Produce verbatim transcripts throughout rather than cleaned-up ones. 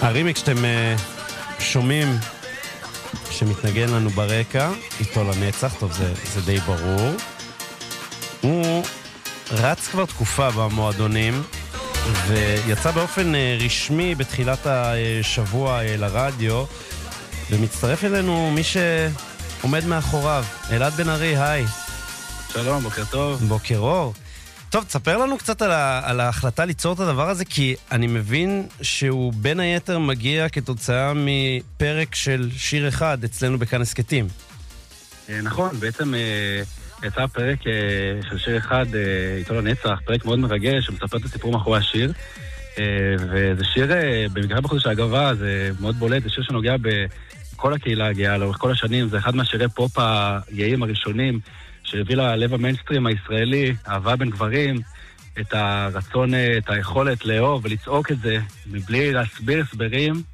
הרימיקס שאתם uh, שומעים שמתנגן לנו ברקע, איתו לנצח, טוב, זה, זה די ברור. הוא רץ כבר תקופה במועדונים, ויצא באופן uh, רשמי בתחילת השבוע uh, לרדיו, ומצטרף אלינו מי שעומד מאחוריו, אלעד בן ארי, היי. שלום, בוקר טוב. בוקר אור. טוב, תספר לנו קצת על, ה- על ההחלטה ליצור את הדבר הזה, כי אני מבין שהוא בין היתר מגיע כתוצאה מפרק של שיר אחד אצלנו בכאן הסקטים. נכון, בעצם יצא פרק של שיר אחד, איתו לנצח, פרק מאוד מרגש, שמספר את הסיפור מאחורי השיר, וזה שיר, במקרה בחודש האגבה, זה מאוד בולט, זה שיר שנוגע בכל הקהילה הגאה, לאורך כל השנים, זה אחד מהשירי פופ הגאים הראשונים, שהביא ללב המיינסטרים הישראלי, אהבה בין גברים, את הרצון, את היכולת לאהוב ולצעוק את זה, מבלי להסביר הסברים,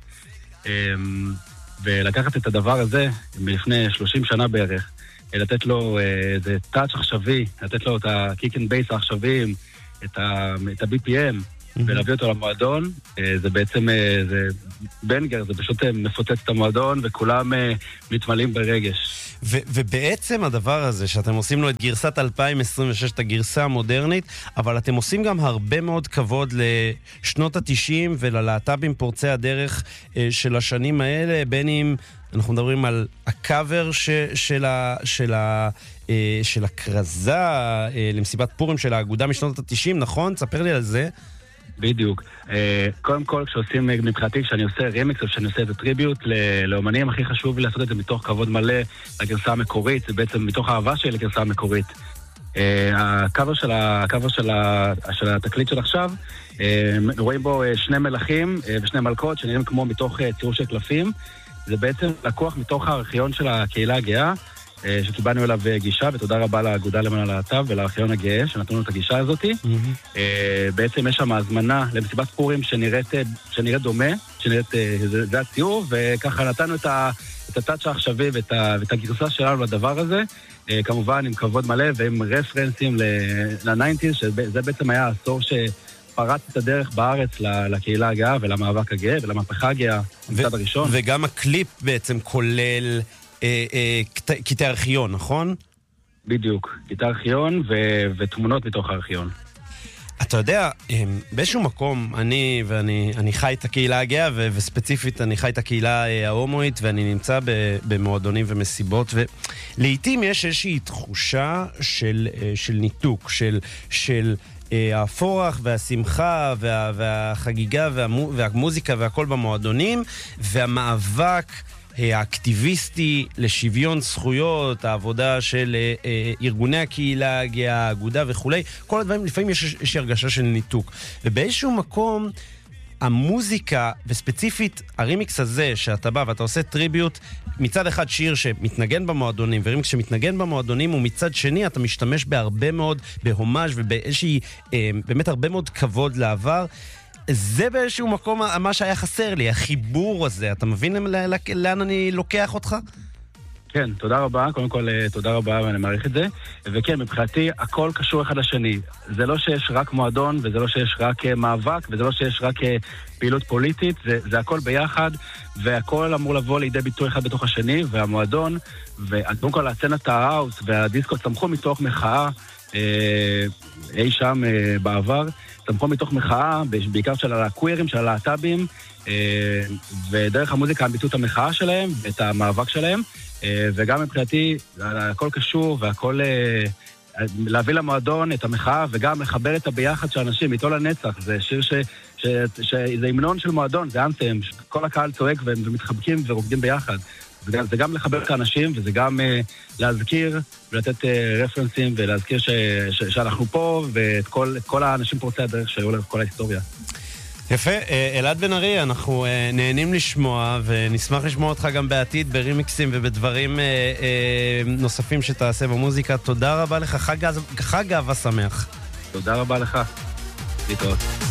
ולקחת את הדבר הזה, מלפני שלושים שנה בערך, לתת לו איזה טאץ' עכשווי, לתת לו את הקיק אנד בייס העכשוויים, את ה-בי פי אם, ולהביא אותו למועדון, זה בעצם, זה בנגר, זה פשוט מפוצץ את המועדון, וכולם מתמלאים ברגש. ו- ובעצם הדבר הזה, שאתם עושים לו את גרסת אלפיים עשרים ושש, את הגרסה המודרנית, אבל אתם עושים גם הרבה מאוד כבוד לשנות ה-תשעים וללהט"בים פורצי הדרך אה, של השנים האלה, בין אם אנחנו מדברים על הקאבר ש- של ה... של ה- אה, של הקרזה אה, למסיבת פורים של האגודה משנות ה-תשעים, נכון? תספר לי על זה. בדיוק. קודם כל, כשעושים מבחינתי, כשאני עושה רימיקס, או כשאני עושה את הטריביוט לאומנים, הכי חשוב לי לעשות את זה מתוך כבוד מלא לגרסה המקורית, זה בעצם מתוך האהבה שלי לגרסה המקורית. הקאבר של הקאבר של התקליט של עכשיו, רואים בו שני מלכים ושני מלכות שנראים כמו מתוך ציור של קלפים, זה בעצם לקוח מתוך הארכיון של הקהילה הגאה, שקיבלנו אליו גישה, ותודה רבה לאגודה למען הלהט"ב ולארכיון הגאה שנתנו לנו את הגישה הזאת. Mm-hmm. בעצם יש שם הזמנה למסיבת פורים שנראית, שנראית דומה, שנראית, זה, זה הציור, וככה נתנו את, ה, את הטאץ' העכשווי ואת, ואת הגרסה שלנו לדבר הזה, כמובן עם כבוד מלא ועם רפרנסים ל-תשעים, שזה בעצם היה העשור שפרץ את הדרך בארץ לקהילה הגאה ולמאבק הגאה ולמהפכה הגאה, המצד הראשון. וגם הקליפ בעצם כולל קטעי ארכיון, נכון? בדיוק, קטעי ארכיון ותמונות מתוך הארכיון. אתה יודע, באיזשהו מקום, אני ואני אני חי את הקהילה הגאה, וספציפית אני חי את הקהילה ההומואית, ואני נמצא במועדונים ומסיבות, ולעיתים יש איזושהי תחושה של, של ניתוק, של, של הפורח והשמחה וה, והחגיגה והמו, והמוזיקה והכל במועדונים, והמאבק האקטיביסטי לשוויון זכויות, העבודה של אה, ארגוני הקהילה, האגודה וכולי, כל הדברים, לפעמים יש, יש הרגשה של ניתוק. ובאיזשהו מקום, המוזיקה, וספציפית הרימיקס הזה, שאתה בא ואתה עושה טריביוט, מצד אחד שיר שמתנגן במועדונים, ורימיקס שמתנגן במועדונים, ומצד שני אתה משתמש בהרבה מאוד, בהומאז' ובאיזושהי, אה, באמת הרבה מאוד כבוד לעבר, זה באיזשהו מקום מה שהיה חסר לי, החיבור הזה. אתה מבין לאן אני לוקח אותך? כן, תודה רבה. קודם כל, תודה רבה, ואני מעריך את זה. וכן, מבחינתי, הכל קשור אחד לשני. זה לא שיש רק מועדון, וזה לא שיש רק מאבק, וזה לא שיש רק פעילות פוליטית, זה, זה הכל ביחד, והכל אמור לבוא לידי ביטוי אחד בתוך השני, והמועדון, וקודם כל, הסצנת ההאוס והדיסקו צמחו מתוך מחאה, אה, אי שם אה, בעבר, צמחו מתוך מחאה, בעיקר של הקווירים, של הלהט"בים, ודרך המוזיקה הם ביטאו את המחאה שלהם, את המאבק שלהם, וגם מבחינתי, הכל קשור, והכל להביא למועדון את המחאה, וגם לחבר את הביחד של אנשים, איתו לנצח, זה שיר ש... זה המנון של מועדון, זה אנתם, כל הקהל צועק ומתחבקים ורוקדים ביחד. זה גם לחבר את האנשים, וזה גם להזכיר ולתת רפרנסים, ולהזכיר ש, ש, שאנחנו פה, ואת כל, כל האנשים פורצי הדרך שהיו להם כל ההיסטוריה. יפה, אלעד בן ארי, אנחנו נהנים לשמוע, ונשמח לשמוע אותך גם בעתיד ברימיקסים ובדברים נוספים שתעשה במוזיקה. תודה רבה לך, חג אהבה שמח. תודה רבה לך. להתראות.